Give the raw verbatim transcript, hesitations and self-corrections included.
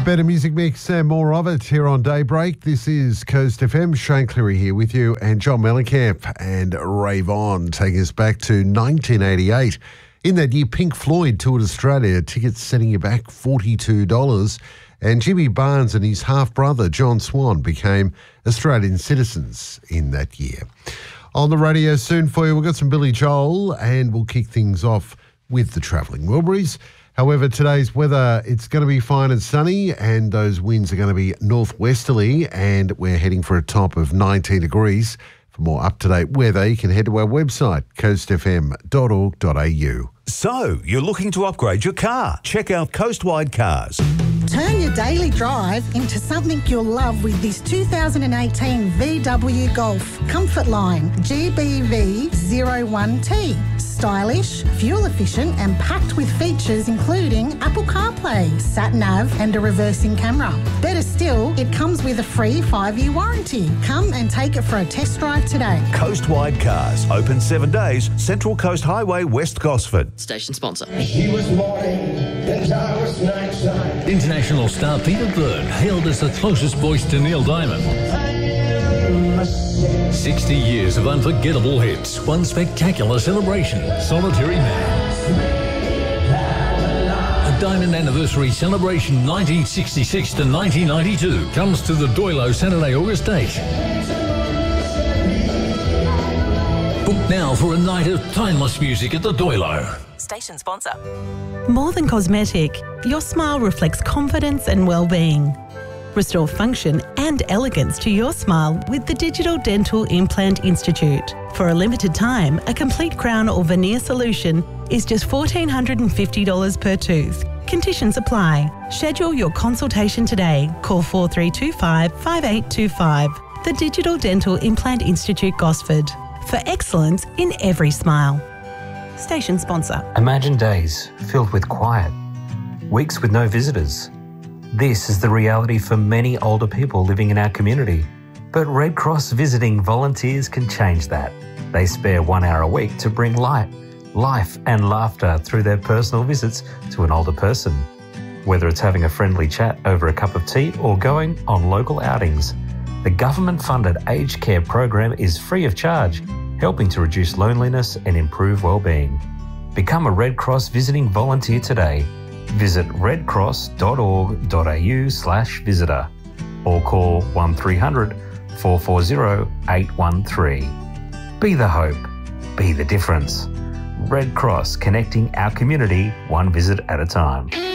Better music mix and more of it here on Daybreak. This is Coast F M. Shane Cleary here with you and John Mellencamp and Rave On taking us back to nineteen eighty-eight. In that year, Pink Floyd toured Australia, tickets setting you back forty-two dollars. And Jimmy Barnes and his half-brother, John Swan, became Australian citizens in that year. On the radio soon for you, we've got some Billy Joel and we'll kick things off with the Travelling Wilburys. However, today's weather, it's going to be fine and sunny and those winds are going to be northwesterly and we're heading for a top of nineteen degrees. For more up-to-date weather, you can head to our website, coast f m dot org dot a u. So, you're looking to upgrade your car? Check out Coastwide Cars. Turn your daily drive into something you'll love with this two thousand eighteen V W Golf Comfort Line G B V zero one T. Stylish, fuel efficient and packed with features including Apple CarPlay, sat-nav and a reversing camera. Better still, it comes with a free five-year warranty. Come and take it for a test drive today. Coastwide Cars, open seven days, Central Coast Highway, West Gosford. Station sponsor. He was morning and I was nighttime. International star Peter Byrne, hailed as the closest voice to Neil Diamond. sixty years of unforgettable hits, one spectacular celebration, Solitary Man. A Diamond Anniversary Celebration nineteen sixty-six to nineteen ninety-two comes to the Doilo Saturday, August eighth. Book now for a night of timeless music at the Doilo. Station sponsor. More than cosmetic, your smile reflects confidence and well-being. Restore function and elegance to your smile with the Digital Dental Implant Institute. For a limited time, a complete crown or veneer solution is just one thousand four hundred fifty dollars per tooth. Conditions apply. Schedule your consultation today. Call four three two five, five eight two five. The Digital Dental Implant Institute, Gosford. For excellence in every smile. Station sponsor. Imagine days filled with quiet, weeks with no visitors. This is the reality for many older people living in our community. But Red Cross visiting volunteers can change that. They spare one hour a week to bring light, life and laughter through their personal visits to an older person. Whether it's having a friendly chat over a cup of tea or going on local outings, the government-funded aged care program is free of charge, helping to reduce loneliness and improve well-being. Become a Red Cross visiting volunteer today. Visit redcross.org.au slash visitor or call one three hundred, four four zero, eight one three. Be the hope. Be the difference. Red Cross, connecting our community one visit at a time.